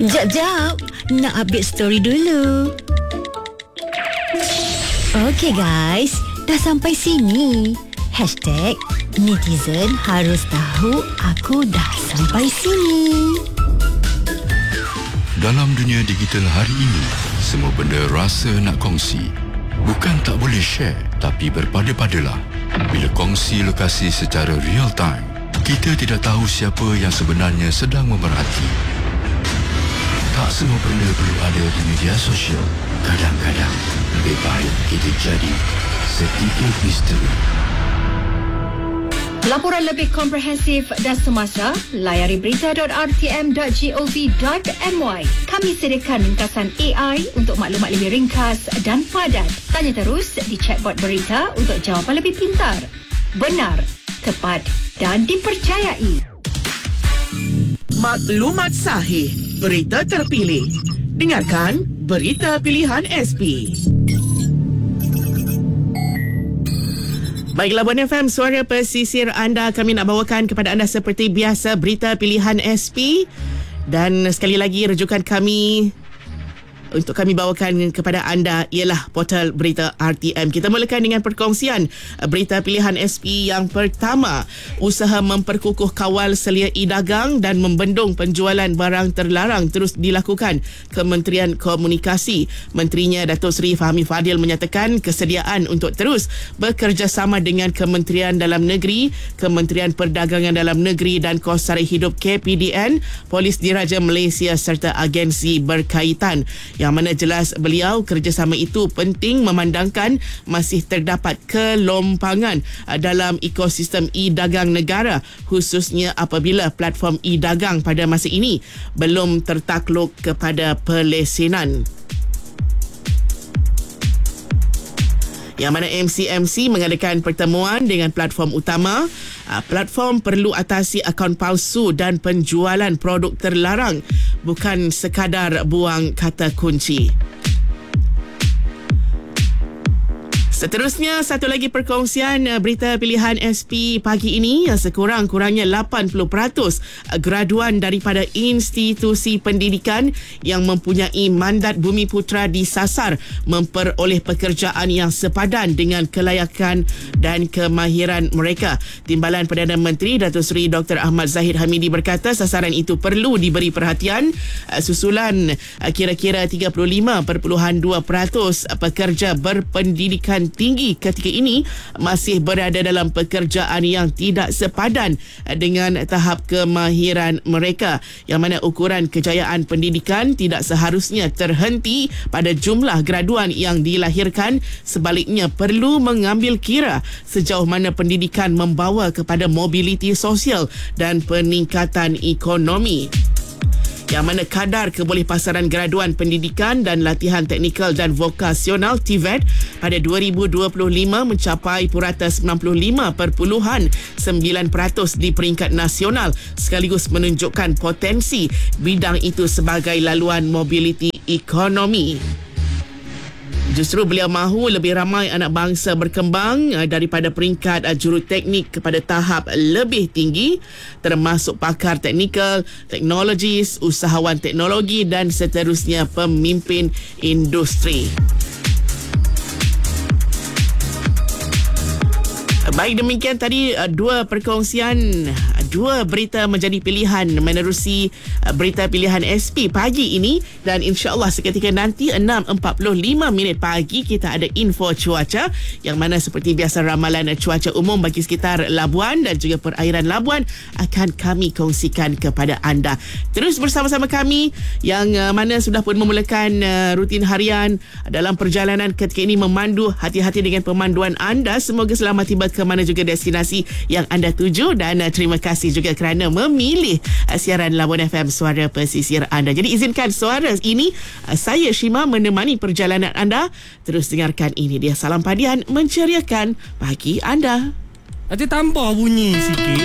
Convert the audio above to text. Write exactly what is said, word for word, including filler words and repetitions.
Jap, jap. Nak update story dulu. Okey guys, dah sampai sini. Hashtag netizen harus tahu aku dah sampai sini. Dalam dunia digital hari ini, semua benda rasa nak kongsi. Bukan tak boleh share, tapi berpada-padalah. Bila kongsi lokasi secara real time, kita tidak tahu siapa yang sebenarnya sedang memerhati. Tak semua benda perlu ada di media sosial. Kadang-kadang, lebih baik kita jadi sedikit misteri. Laporan lebih komprehensif dan semasa, layari berita dot r t m dot gov dot m y. Kami sediakan ringkasan A I untuk maklumat lebih ringkas dan padat. Tanya terus di chatbot berita untuk jawapan lebih pintar, benar, tepat dan dipercayai. Maklumat sahih, berita terpilih. Dengarkan Berita Pilihan S P. Baiklah, Buan F M, suara pesisir anda. Kami nak bawakan kepada anda seperti biasa Berita Pilihan S P. Dan sekali lagi rujukan kami untuk kami bawakan kepada anda ialah portal Berita R T M. Kita mulakan dengan perkongsian Berita Pilihan S P yang pertama. Usaha memperkukuh kawal selia e-dagang dan membendung penjualan barang terlarang terus dilakukan Kementerian Komunikasi. Menterinya Datuk Seri Fahmi Fadil menyatakan kesediaan untuk terus bekerjasama dengan Kementerian Dalam Negeri, Kementerian Perdagangan Dalam Negeri dan Kos Sara Hidup K P D N, Polis Diraja Malaysia serta agensi berkaitan. Yang mana jelas beliau kerjasama itu penting memandangkan masih terdapat kelompangan dalam ekosistem e-dagang negara, khususnya apabila platform e-dagang pada masa ini belum tertakluk kepada pelesenan. Yang mana M C M C mengadakan pertemuan dengan platform utama. Platform perlu atasi akaun palsu dan penjualan produk terlarang, bukan sekadar buang kata kunci. Seterusnya, satu lagi perkongsian Berita Pilihan S P pagi ini. Sekurang-kurangnya lapan puluh peratus graduan daripada institusi pendidikan yang mempunyai mandat Bumi Putra disasar memperoleh pekerjaan yang sepadan dengan kelayakan dan kemahiran mereka. Timbalan Perdana Menteri Datuk Seri Doktor Ahmad Zahid Hamidi berkata sasaran itu perlu diberi perhatian susulan kira-kira tiga puluh lima perpuluhan dua peratus pekerja berpendidikan tinggi ketika ini masih berada dalam pekerjaan yang tidak sepadan dengan tahap kemahiran mereka, yang mana ukuran kejayaan pendidikan tidak seharusnya terhenti pada jumlah graduan yang dilahirkan. Sebaliknya perlu mengambil kira sejauh mana pendidikan membawa kepada mobiliti sosial dan peningkatan ekonomi. Yang mana kadar kebolehpasaran graduan pendidikan dan latihan teknikal dan vokasional T V E T pada dua ribu dua puluh lima mencapai purata sembilan puluh lima perpuluhan sembilan peratus di peringkat nasional, sekaligus menunjukkan potensi bidang itu sebagai laluan mobiliti ekonomi. Justru beliau mahu lebih ramai anak bangsa berkembang daripada peringkat juruteknik kepada tahap lebih tinggi, termasuk pakar teknikal, teknologis, usahawan teknologi dan seterusnya pemimpin industri. Baik, demikian tadi dua perkongsian, dua berita menjadi pilihan menerusi Berita Pilihan S P pagi ini. Dan insya-Allah seketika nanti enam empat puluh lima minit pagi kita ada info cuaca, yang mana seperti biasa ramalan cuaca umum bagi sekitar Labuan dan juga perairan Labuan akan kami kongsikan kepada anda. Terus bersama-sama kami yang mana sudah pun memulakan rutin harian dalam perjalanan ketika ini, memandu hati-hati dengan pemanduan anda. Semoga selamat tiba ke mana juga destinasi yang anda tuju, dan terima kasih juga kerana memilih siaran Labuan F M, suara pesisir anda. Jadi izinkan suara ini saya Shima menemani perjalanan anda. Terus dengarkan, ini dia Salam Padian menceriakan pagi anda. Nanti tanpa bunyi sikit.